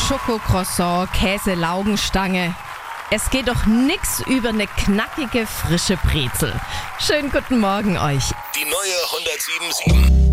Schokocroissant, Käse-Laugenstange. Es geht doch nix über eine knackige, frische Brezel. Schönen guten Morgen euch. Die neue 107.7.